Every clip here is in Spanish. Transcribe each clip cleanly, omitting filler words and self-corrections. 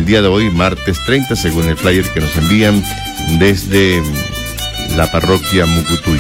el día de hoy, martes 30, según el flyer que nos envían desde la parroquia Mucutuy.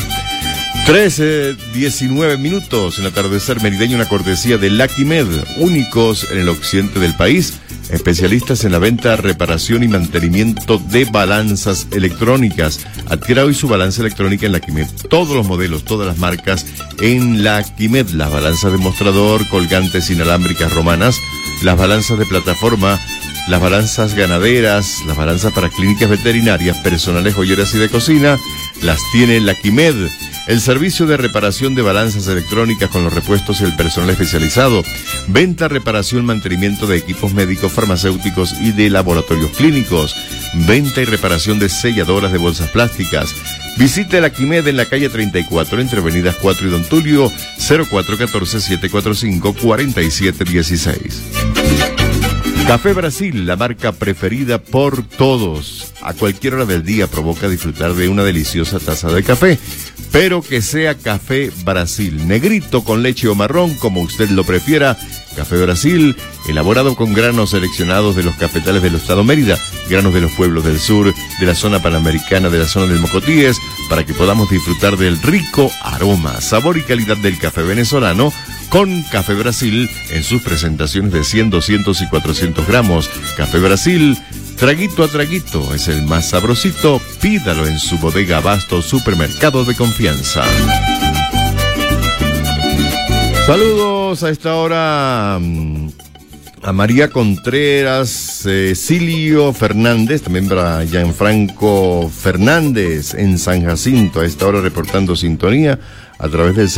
13:19 minutos en el atardecer merideño, una cortesía de Lucky Med, únicos en el occidente del país, especialistas en la venta, reparación y mantenimiento de balanzas electrónicas. Adquiera hoy su balanza electrónica en Lucky Med. Todos los modelos, todas las marcas en Lucky Med. Las balanzas de mostrador, colgantes inalámbricas romanas, las balanzas de plataforma, las balanzas ganaderas, las balanzas para clínicas veterinarias, personales, joyeras y de cocina, las tiene Lucky Med. El servicio de reparación de balanzas electrónicas con los repuestos y el personal especializado. Venta, reparación, mantenimiento de equipos médicos, farmacéuticos y de laboratorios clínicos. Venta y reparación de selladoras de bolsas plásticas. Visite Lucky Med en la calle 34, entre avenidas 4 y Don Tulio, 0414-745-4716. Café Brasil, la marca preferida por todos. A cualquier hora del día provoca disfrutar de una deliciosa taza de café, pero que sea Café Brasil, negrito con leche o marrón, como usted lo prefiera. Café Brasil, elaborado con granos seleccionados de los cafetales del estado Mérida, granos de los pueblos del sur, de la zona panamericana, de la zona del Mocotíes, para que podamos disfrutar del rico aroma, sabor y calidad del café venezolano, con Café Brasil en sus presentaciones de 100, 200 y 400 gramos. Café Brasil, traguito a traguito, es el más sabrosito. Pídalo en su bodega Abasto, supermercado de confianza. Saludos a esta hora a María Contreras, Silio Fernández, también para Gianfranco Fernández en San Jacinto, a esta hora reportando sintonía a través del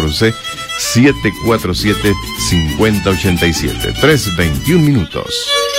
0414-747-5087. 3:21 minutos.